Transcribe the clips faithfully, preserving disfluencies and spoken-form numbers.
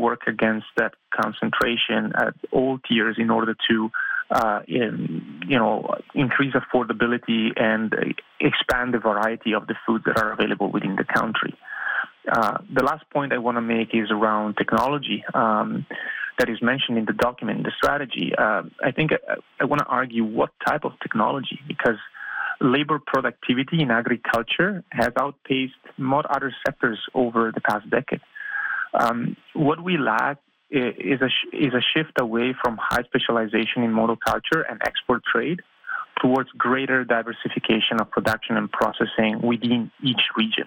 work against that concentration at all tiers in order to, uh, in, you know, increase affordability and expand the variety of the foods that are available within the country. Uh, the last point I want to make is around technology um, that is mentioned in the document, the strategy. Uh, I think I, I want to argue what type of technology, because labor productivity in agriculture has outpaced most other sectors over the past decade. Um, what we lack is a, is a shift away from high specialization in monoculture and export trade towards greater diversification of production and processing within each region.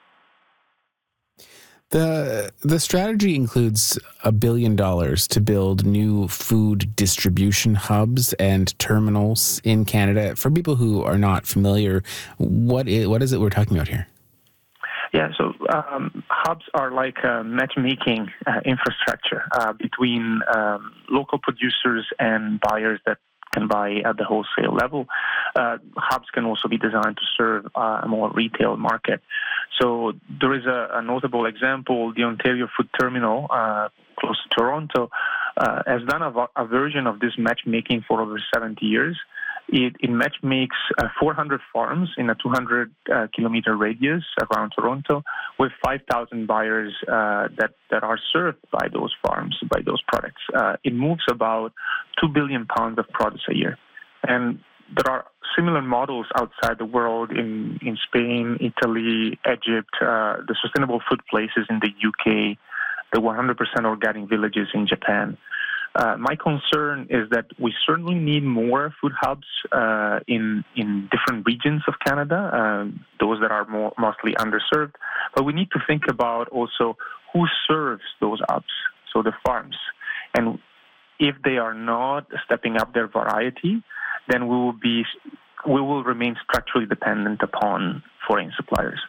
The the strategy includes a billion dollars to build new food distribution hubs and terminals in Canada. For people who are not familiar, what is, what is it we're talking about here? Yeah, so um, hubs are like a matchmaking uh, infrastructure uh, between um, local producers and buyers that can buy at the wholesale level. Uh, hubs can also be designed to serve uh, a more retail market. So there is a, a notable example. The Ontario Food Terminal, uh, close to Toronto, uh, has done a, a version of this matchmaking for over seventy years. It, it matchmakes uh, four hundred farms in a two hundred uh, kilometer radius around Toronto with five thousand buyers uh, that, that are served by those farms, by those products. Uh, it moves about two billion pounds of produce a year. And there are similar models outside the world in, in Spain, Italy, Egypt, uh, the sustainable food places in the U K, the one hundred percent organic villages in Japan. Uh, my concern is that we certainly need more food hubs uh, in in different regions of Canada, uh, those that are more mostly underserved. But we need to think about also who serves those hubs, so the farms. And if they are not stepping up their variety, then we will be we will remain structurally dependent upon foreign suppliers.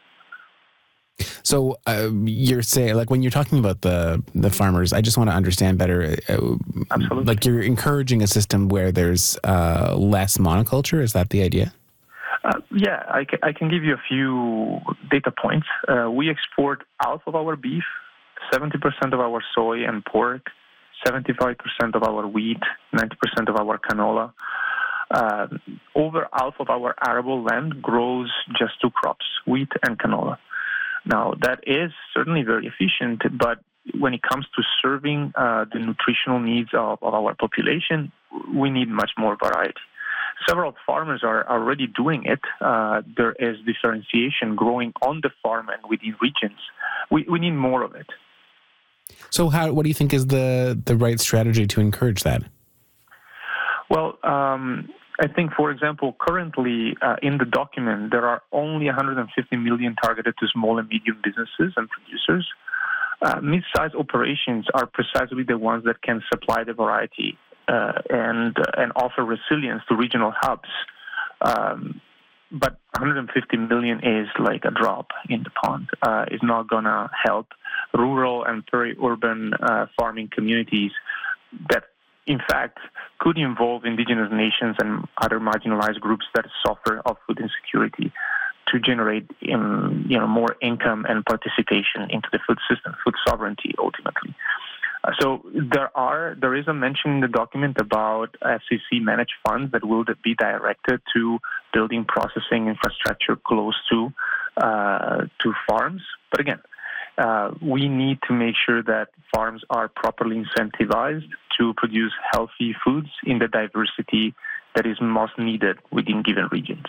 So uh, you're saying, like, when you're talking about the the farmers, I just want to understand better. Uh, Absolutely. Like, you're encouraging a system where there's uh, less monoculture. Is that the idea? Uh, yeah, I, ca- I can give you a few data points. Uh, we export half of our beef, seventy percent of our soy and pork, seventy-five percent of our wheat, ninety percent of our canola. Uh, over half of our arable land grows just two crops, wheat and canola. Now, that is certainly very efficient, but when it comes to serving uh, the nutritional needs of, of our population, we need much more variety. Several farmers are already doing it. Uh, there is differentiation growing on the farm and within regions. We, we need more of it. So how, what do you think is the, the right strategy to encourage that? Well, um, I think, for example, currently uh, in the document, there are only one hundred fifty million targeted to small and medium businesses and producers. Uh, mid-sized operations are precisely the ones that can supply the variety uh, and uh, and offer resilience to regional hubs. Um, but one hundred fifty million is like a drop in the pond. Uh, it's not going to help rural and peri-urban uh, farming communities that, in fact, could involve indigenous nations and other marginalized groups that suffer of food insecurity to generate um, you know, more income and participation into the food system, food sovereignty, ultimately. Uh, so there are there is a mention in the document about F C C-managed funds that will be directed to building processing infrastructure close to uh, to farms. But again, Uh, we need to make sure that farms are properly incentivized to produce healthy foods in the diversity that is most needed within given regions.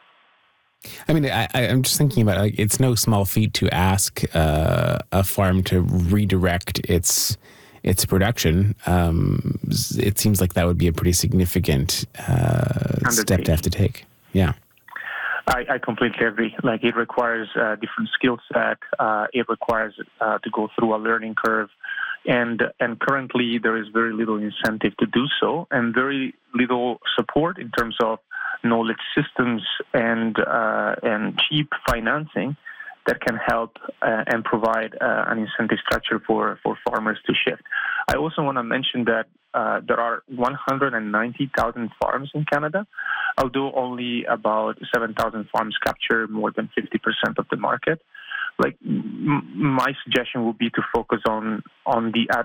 I mean, I, I'm just thinking about, like, it's no small feat to ask uh, a farm to redirect its its production. Um, it seems like that would be a pretty significant uh, step to have to take. Yeah. I, I completely agree. Like, it requires a different skill set. Uh, it requires uh, to go through a learning curve, and and currently there is very little incentive to do so, and very little support in terms of knowledge systems and uh, and cheap financing that can help uh, and provide uh, an incentive structure for, for farmers to shift. I also want to mention that uh, there are one hundred ninety thousand farms in Canada, although only about seven thousand farms capture more than fifty percent of the market. Like, m- my suggestion would be to focus on, on the